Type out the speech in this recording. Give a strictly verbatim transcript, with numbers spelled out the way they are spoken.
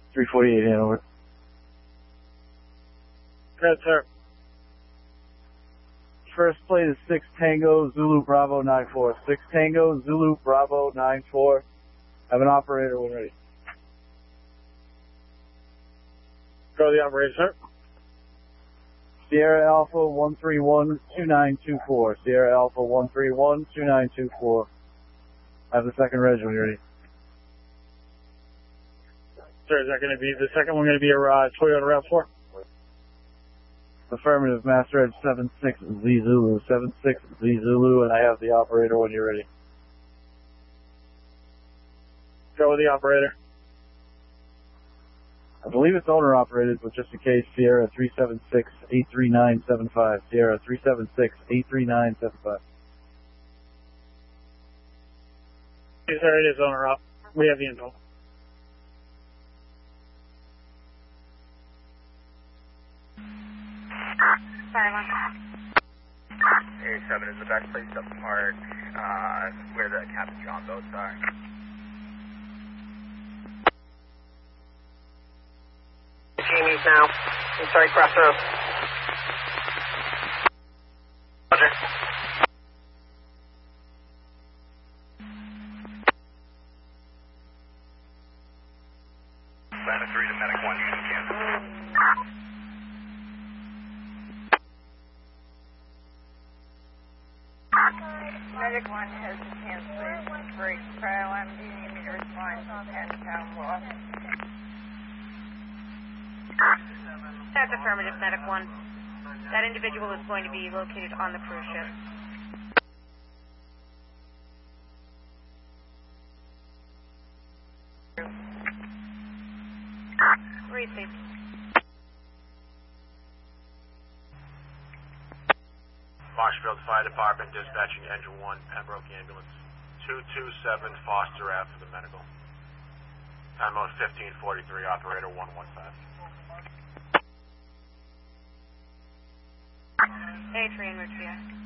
three forty-eight, Hanover. Good, sir. First plate is six Tango Zulu Bravo nine four. six Tango Zulu Bravo nine four. Have an operator when ready. Go to the operator, sir. Sierra Alpha one three one two nine two four. Sierra Alpha one three one two nine two four. Have the second reg when you're ready. Sir, is that going to be, the second one going to be a uh, Toyota RAV four? Affirmative, Master Edge seven six Z Zulu. seven six Z Zulu, and I have the operator when you're ready. Go with the operator. I believe it's owner operated, but just in case, Sierra three seven six eight three nine seven five. Sierra three seven six eight three nine seven five. Yes, sir, it is owner op. We have the info. A seven is the best place to park, uh, where the Captain John boats are. Jamie's now. I'm sorry, Crossroads. Roger. Atlanta three to Medic one, using cancel. Medic one has the cancellation break trial. I'm needing me to respond to ten pound loss. That's affirmative, Medic one. That individual is going to be located on the cruise ship. Receive. Marshfield Fire Department dispatching engine one, Pembroke ambulance. two two seven Foster Ave for the medical. Time mode fifteen forty-three, operator one one five. A three in route to you.